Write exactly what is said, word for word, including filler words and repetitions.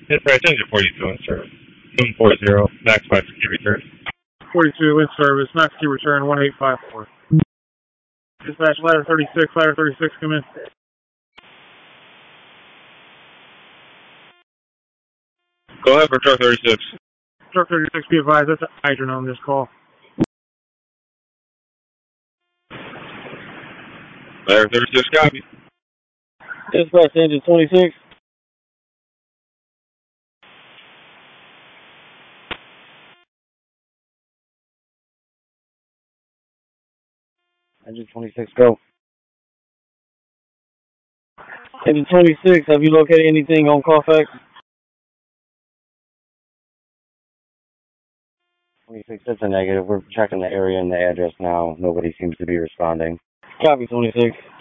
Dispatch, engine forty-two in service. Moon four zero, max five key return. forty-two in service, max key return one eight five four. Dispatch, ladder thirty-six, ladder thirty-six, come in. Go ahead for truck thirty-six. Truck thirty-six, be advised, that's a hydrant on this call. Ladder thirty-six, copy. Dispatch, engine twenty-six. Engine twenty-six, go. Engine twenty-six, have you located anything on Carfax? twenty-six, that's a negative. We're checking the area and the address now. Nobody seems to be responding. Copy, twenty-six.